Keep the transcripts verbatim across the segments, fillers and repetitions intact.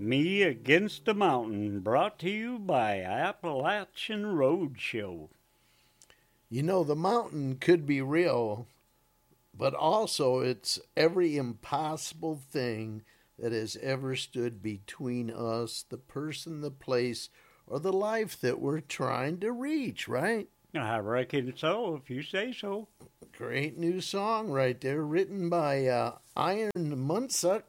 Me Against the Mountain, brought to you by Appalachian Roadshow. You know, the mountain could be real, but also it's every impossible thing that has ever stood between us, the person, the place, or the life that we're trying to reach, right? I reckon so, if you say so. Great new song right there, written by uh, Iron Munsick,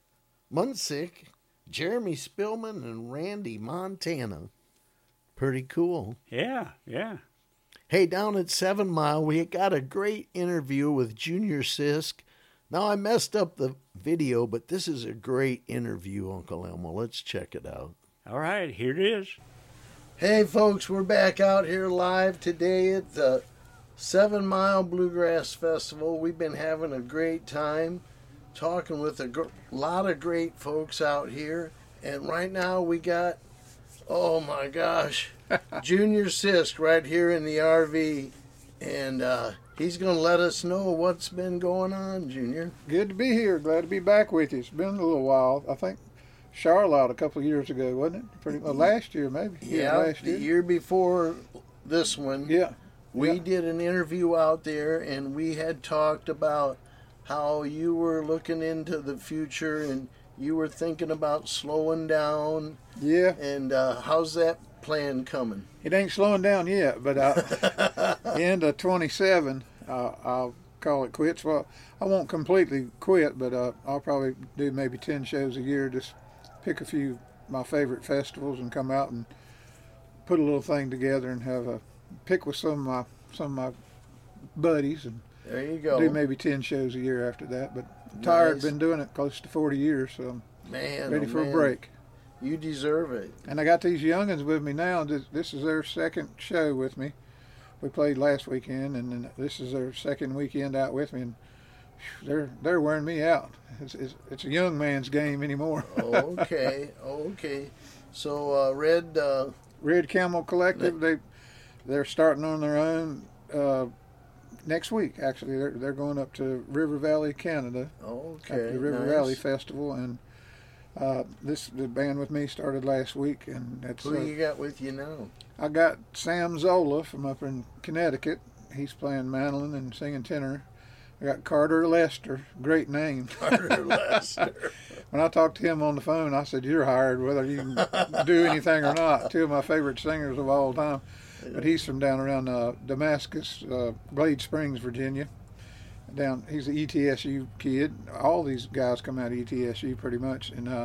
Munsick, Jeremy Spillman, and Randy Montana. Pretty cool. Yeah, yeah. Hey, down at Seven Mile, we got a great interview with Junior Sisk. Now, I messed up the video, but this is a great interview, Uncle Elmo. Let's check it out. All right, here it is. Hey, folks, we're back out here live today at the Seven Mile Bluegrass Festival. We've been having a great time talking with a gr- lot of great folks out here. And right now we got, oh my gosh, Junior Sisk right here in the R V. And uh, he's going to let us know what's been going on, Junior. Good to be here. Glad to be back with you. It's been a little while. I think Charlotte a couple of years ago, wasn't it? Pretty well, last year maybe. Yeah, last the year. year before this one. Yeah. We yeah. did an interview out there, and we had talked about how you were looking into the future and you were thinking about slowing down. Yeah. And uh, how's that plan coming? It ain't slowing down yet, but uh, end of twenty-seven, uh, I'll call it quits. Well, I won't completely quit, but uh, I'll probably do maybe ten shows a year. Just pick a few of my favorite festivals and come out and put a little thing together and have a pick with some of my some of my buddies and there you go. Do maybe ten shows a year after that. But I'm tired. Nice. Been doing it close to forty years, so I'm man, ready oh for man. a break. You deserve it. And I got these youngins with me now. This, this is their second show with me. We played last weekend, and then this is their second weekend out with me, and they're they're wearing me out. It's it's, it's a young man's game anymore. okay, okay. So uh, Red uh, Red Camel Collective, they they're starting on their own uh, next week. Actually, they're they're going up to River Valley, Canada. Okay, at the River nice. Valley Festival, and uh, this the band with me started last week, and that's who uh, you got with you now? I got Sam Zola from up in Connecticut. He's playing mandolin and singing tenor. I got Carter Lester, great name. Carter Lester. When I talked to him on the phone, I said, "You're hired, whether you can do anything or not." Two of my favorite singers of all time. But he's from down around uh, Damascus, uh, Glade Springs, Virginia. Down, he's an E T S U kid. All these guys come out of E T S U pretty much. And uh,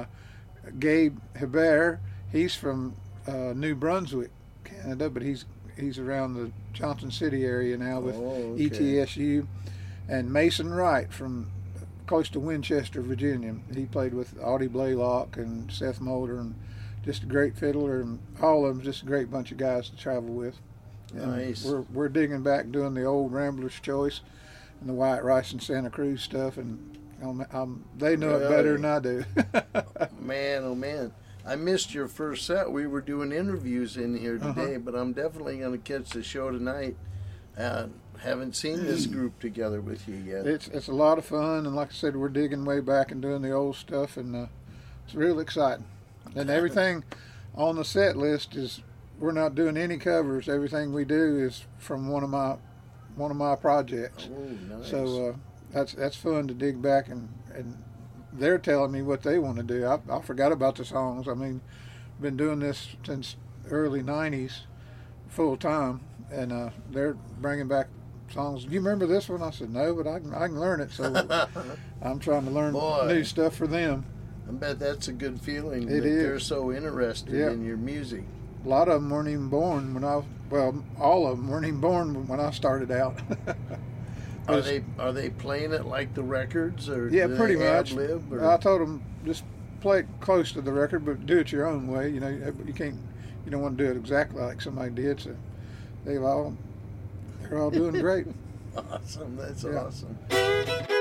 Gabe Hebert, he's from uh, New Brunswick, Canada, but he's he's around the Johnson City area now with oh, okay. E T S U. And Mason Wright from close to Winchester, Virginia. He played with Audie Blaylock and Seth Mulder, and just a great fiddler, and all of them just a great bunch of guys to travel with. And nice. We're we're digging back, doing the old Rambler's Choice and the White Rice and Santa Cruz stuff, and um, um, they know really? it better than I do. Man, oh man. I missed your first set. We were doing interviews in here today, Uh-huh. but I'm definitely going to catch the show tonight. Uh, haven't seen this group together with you yet. It's it's a lot of fun, and like I said, we're digging way back and doing the old stuff, and uh, it's real exciting. And everything on the set list is, we're not doing any covers. Everything we do is from one of my one of my projects. Oh, nice. So uh, that's that's fun to dig back, and, and they're telling me what they want to do. I, I forgot about the songs. I mean, I've been doing this since early nineties, full time, and uh, they're bringing back songs. Do you remember this one? I said no, but I can I can learn it. So I'm trying to learn Boy. new stuff for them. I bet that's a good feeling It that is. they're so interested Yeah. in your music. A lot of them weren't even born when I, well, all of them weren't even born when I started out. Are they are they playing it like the records, or Yeah, do pretty they much. ad-lib, or? I told them just play it close to the record, but do it your own way. You know, you can't, you don't want to do it exactly like somebody did. So they've all, they're all doing great. Awesome, that's Yeah. awesome.